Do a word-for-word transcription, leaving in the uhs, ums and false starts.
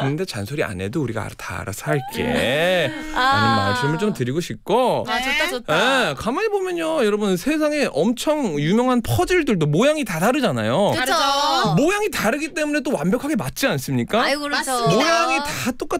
근데 잔소리 안 해도 우리가 다 알아서 할게 아. 라는 말씀을 좀 드리고 싶고 아 좋다 좋다. 예, 가만히 보면요 여러분 세상에 엄청 유명한 퍼즐들도 모양이 다 다르잖아요. 그렇죠. 모양이 다르기 때문에 또 완벽하게 맞지 않습니까? 아유 그렇죠. 맞습니다. 모양이 다 똑같